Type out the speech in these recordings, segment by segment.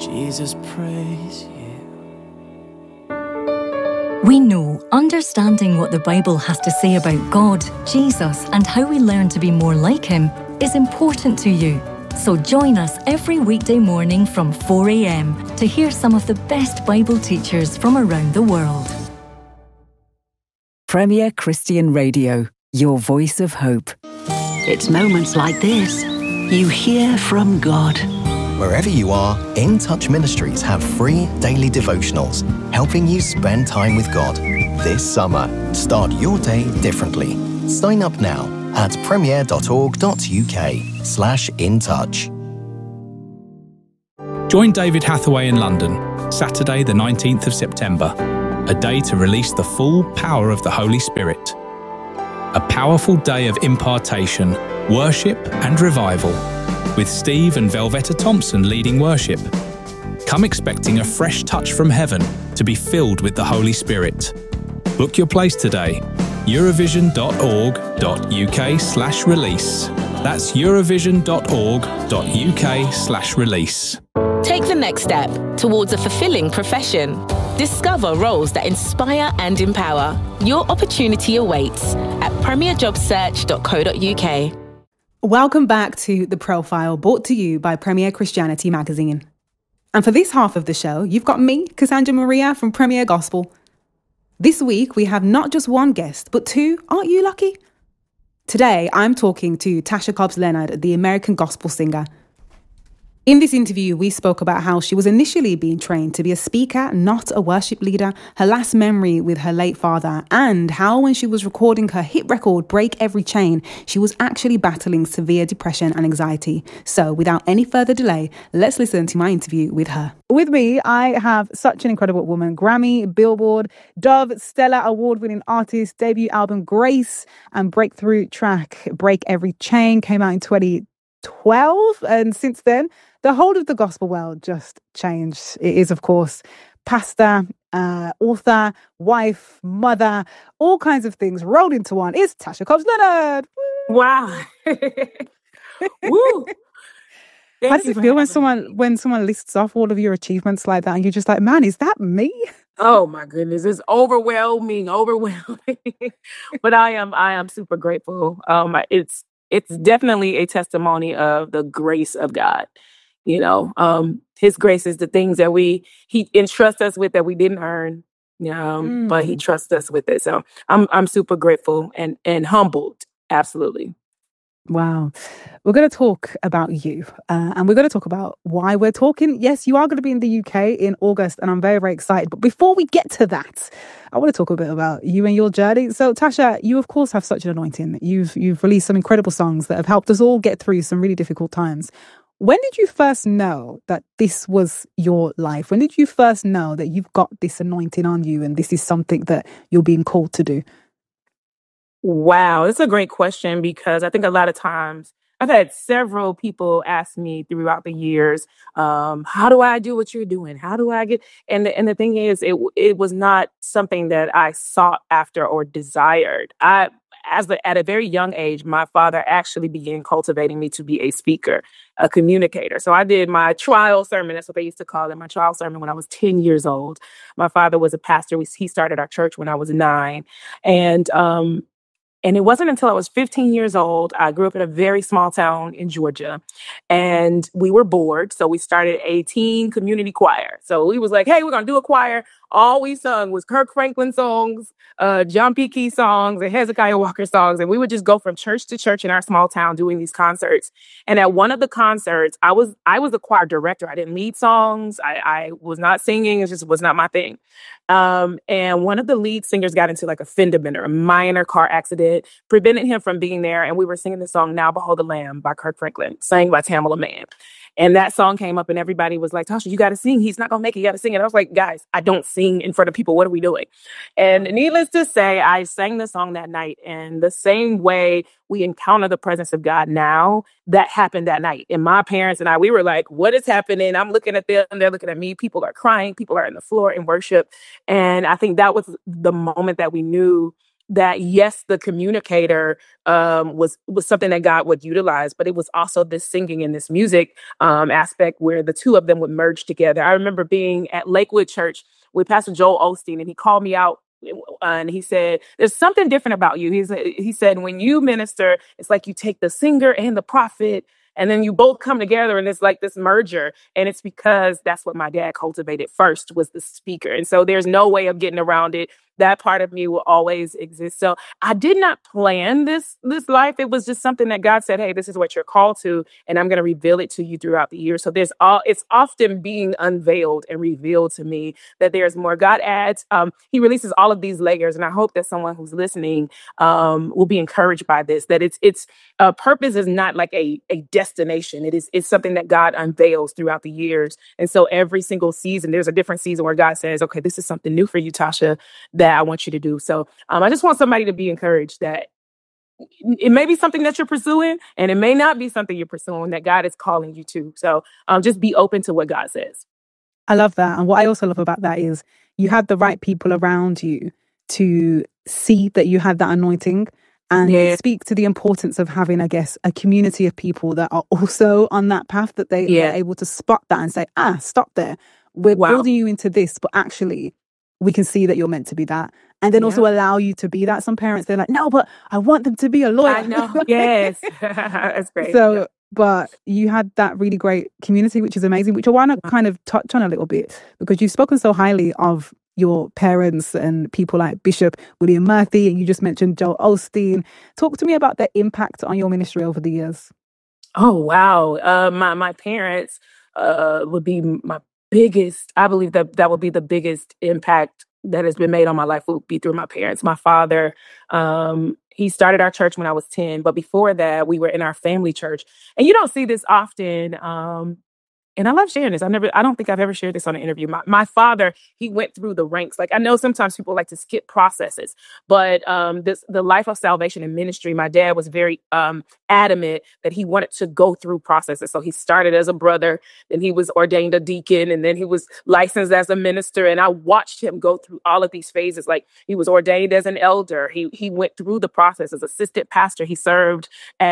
Jesus, praise you. We know understanding what the Bible has to say about God, Jesus, and how we learn to be more like Him is important to you. So join us every weekday morning from 4 a.m. to hear some of the best Bible teachers from around the world. Premier Christian Radio, your voice of hope. It's moments like this you hear from God. Wherever you are, In Touch Ministries have free daily devotionals, helping you spend time with God. This summer, start your day differently. Sign up now at premier.org.uk/intouch. Join David Hathaway in London, Saturday the 19th of September, a day to release the full power of the Holy Spirit. A powerful day of impartation, worship and revival, with Steve and Velveta Thompson leading worship. Come expecting a fresh touch from heaven to be filled with the Holy Spirit. Book your place today, eurovision.org.uk/release. That's eurovision.org.uk/release. Take the next step towards a fulfilling profession. Discover roles that inspire and empower. Your opportunity awaits at premierjobsearch.co.uk. Welcome back to The Profile, brought to you by Premier Christianity Magazine. And for this half of the show, you've got me, Cassandra Maria from Premier Gospel. This week, we have not just one guest, but two. Aren't you lucky? Today, I'm talking to Tasha Cobbs Leonard, the American gospel singer. In this interview, we spoke about how she was initially being trained to be a speaker, not a worship leader, her last memory with her late father, and how when she was recording her hit record, Break Every Chain, she was actually battling severe depression and anxiety. So without any further delay, let's listen to my interview with her. With me, I have such an incredible woman, Grammy, Billboard, Dove, Stella award-winning artist, debut album Grace, and breakthrough track Break Every Chain came out in 2012. And since then, the whole of the gospel world just changed. It is, of course, pastor, author, wife, mother, all kinds of things rolled into one. It's Tasha Cobbs Leonard. Woo! Wow. Woo. How does it feel when someone lists off all of your achievements like that and you're just like, man, is that me? Oh my goodness, it's overwhelming. But I am super grateful. It's definitely a testimony of the grace of God. You know, His grace is the things that He entrusts us with that we didn't earn, but He trusts us with it. So I'm super grateful and humbled. Absolutely. Wow. We're going to talk about you and we're going to talk about why we're talking. Yes, you are going to be in the UK in August and I'm very, very excited. But before we get to that, I want to talk a bit about you and your journey. So Tasha, you of course have such an anointing. You've released some incredible songs that have helped us all get through some really difficult times. When did you first know that this was your life? When did you first know that you've got this anointing on you and this is something that you're being called to do? Wow, that's a great question because I think a lot of times I've had several people ask me throughout the years, how do I do what you're doing? How do I get? And the thing is, it was not something that I sought after or desired. At a very young age, my father actually began cultivating me to be a speaker, a communicator. So I did my trial sermon. That's what they used to call it, my trial sermon when I was 10 years old. My father was a pastor. He started our church when I was 9. And it wasn't until I was 15 years old, I grew up in a very small town in Georgia, and we were bored. So we started a teen community choir. So we was like, hey, we're going to do a choir. All we sung was Kirk Franklin songs, John P. Key songs, and Hezekiah Walker songs. And we would just go from church to church in our small town doing these concerts. And at one of the concerts, I was the choir director. I didn't lead songs. I was not singing. It just was not my thing. And one of the lead singers got into like a fender bender, a minor car accident, prevented him from being there. And we were singing the song Now Behold the Lamb by Kirk Franklin, sang by Tamala Mann. And that song came up and everybody was like, Tasha, you got to sing. He's not going to make it. You got to sing. And I was like, guys, I don't sing in front of people. What are we doing? And needless to say, I sang the song that night. And the same way we encounter the presence of God now, that happened that night. And my parents and I, we were like, what is happening? I'm looking at them. They're looking at me. People are crying. People are on the floor in worship. And I think that was the moment that we knew that yes, the communicator was something that God would utilize, but it was also this singing and this music aspect where the two of them would merge together. I remember being at Lakewood Church with Pastor Joel Osteen, and he called me out. And he said, "There's something different about you." He said, "When you minister, it's like you take the singer and the prophet, and then you both come together, and it's like this merger." And it's because that's what my dad cultivated first, was the speaker. And so there's no way of getting around it. That part of me will always exist. So I did not plan this life. It was just something that God said, "Hey, this is what you're called to, and I'm going to reveal it to you throughout the year." So it's often being unveiled and revealed to me that there's more. God adds, he releases all of these layers, and I hope that someone who's listening will be encouraged by this. That it's purpose is not like a destination. It's something that God unveils throughout the years. And so every single season, there's a different season where God says, "Okay, this is something new for you, Tasha, that I want you to do." So I just want somebody to be encouraged that it may be something that you're pursuing, and it may not be something you're pursuing that God is calling you to. So just be open to what God says. I love that. And what I also love about that is you had the right people around you to see that you had that anointing and speak to the importance of having, I guess, a community of people that are also on that path, that they're able to spot that and say, stop there. We're building you into this, but actually we can see that you're meant to be that. And then also allow you to be that. Some parents, they're like, "No, but I want them to be a lawyer." I know. Yes. That's great. So, but you had that really great community, which is amazing, which I want to kind of touch on a little bit, because you've spoken so highly of your parents and people like Bishop William Murphy, and you just mentioned Joel Osteen. Talk to me about their impact on your ministry over the years. Oh, wow. My parents would be my biggest, I believe that would be the biggest impact that has been made on my life, would be through my parents. My father, he started our church when I was 10, but before that, we were in our family church. And you don't see this often. And I love sharing this. I don't think I've ever shared this on an interview. My father, he went through the ranks. Like, I know sometimes people like to skip processes, but the life of salvation and ministry, my dad was very adamant that he wanted to go through processes. So he started as a brother, then he was ordained a deacon, and then he was licensed as a minister. And I watched him go through all of these phases. Like, he was ordained as an elder. He went through the process as assistant pastor. He served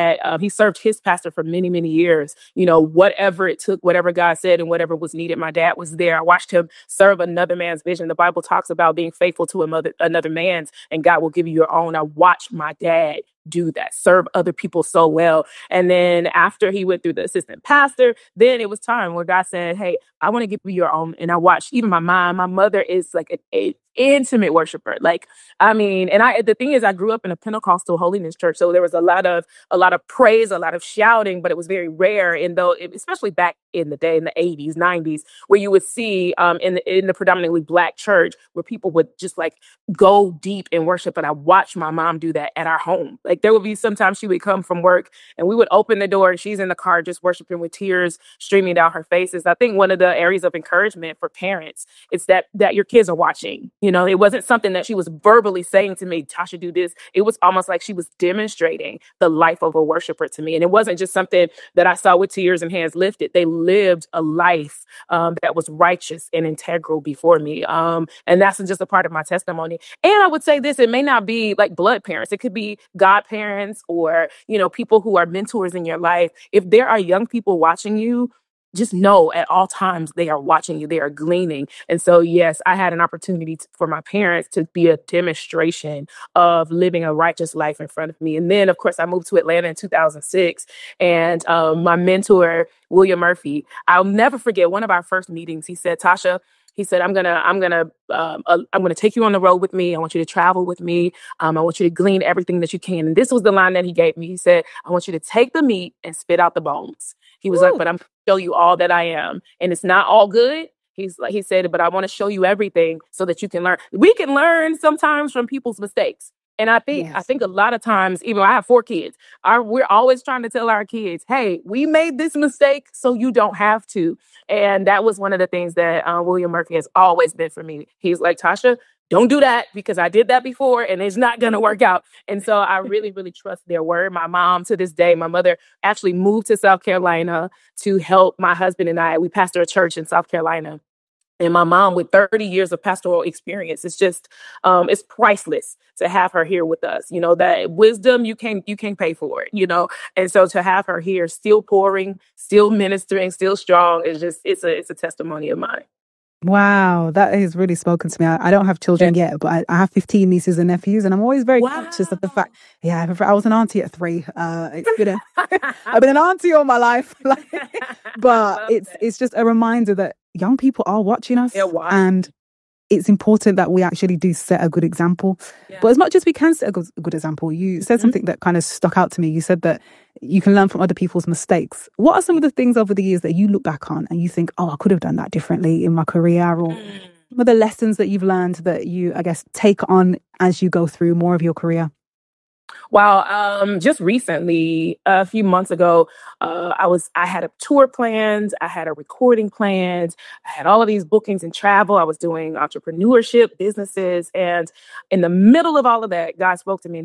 his pastor for many, many years. You know, whatever it took, whatever God said and whatever was needed, my dad was there. I watched him serve another man's vision. The Bible talks about being faithful to another man's, and God will give you your own. I watched my dad do that, serve other people so well. And then after he went through the assistant pastor, then it was time where God said, "Hey, I want to give you your own." And I watched even my mother is like an intimate worshiper. Like, I mean, and the thing is, I grew up in a Pentecostal holiness church. So there was a lot of praise, a lot of shouting, but it was very rare. And especially back in the day, in the 80s, 90s, where you would see in the predominantly Black church, where people would just like go deep in worship. And I watched my mom do that at our home. Like, there would be sometimes she would come from work and we would open the door and she's in the car just worshiping with tears streaming down her faces. I think one of the areas of encouragement for parents is that your kids are watching. You know, it wasn't something that she was verbally saying to me, "Tasha, do this." It was almost like she was demonstrating the life of a worshiper to me. And it wasn't just something that I saw with tears and hands lifted. They lived a life that was righteous and integral before me. And that's just a part of my testimony. And I would say this, it may not be like blood parents. It could be godparents or, you know, people who are mentors in your life. If there are young people watching you, just know at all times they are watching you, they are gleaning. And so, yes, I had an opportunity for my parents to be a demonstration of living a righteous life in front of me. And then, of course, I moved to Atlanta in 2006. And my mentor, William Murphy, I'll never forget one of our first meetings. He said, "Tasha," he said, I'm gonna take you on the road with me. I want you to travel with me. I want you to glean everything that you can." And this was the line that he gave me. He said, "I want you to take the meat and spit out the bones." He was like, "But I'm going to show you all that I am. And it's not all good." He said, "But I want to show you everything so that you can learn." We can learn sometimes from people's mistakes. And I think a lot of times, even I have 4 kids, we're always trying to tell our kids, "Hey, we made this mistake so you don't have to." And that was one of the things that William Murphy has always been for me. He's like, "Tasha, don't do that because I did that before and it's not going to work out." And so I really, really trust their word. My mom, to this day, my mother actually moved to South Carolina to help my husband and I. We pastor a church in South Carolina. And my mom with 30 years of pastoral experience, it's just, it's priceless to have her here with us. You know, that wisdom, you can't pay for it, you know? And so to have her here still pouring, still ministering, still strong, is just, it's a testimony of mine. Wow, that has really spoken to me. I don't have children yet, but I have 15 nieces and nephews, and I'm always very conscious of the fact. Yeah, I was an auntie at 3. It's been I've been an auntie all my life, but it's just a reminder that young people are watching us, and it's important that we actually do set a good example. But as much as we can set a good example, you said something that kind of stuck out to me. You said that you can learn from other people's mistakes. What are some of the things over the years that you look back on and you think, oh, I could have done that differently in my career, or some of the lessons that you've learned that you, I guess, take on as you go through more of your career? Wow. Just recently, a few months ago, I had a tour planned, I had a recording planned, I had all of these bookings and travel. I was doing entrepreneurship, businesses, and in the middle of all of that, God spoke to me.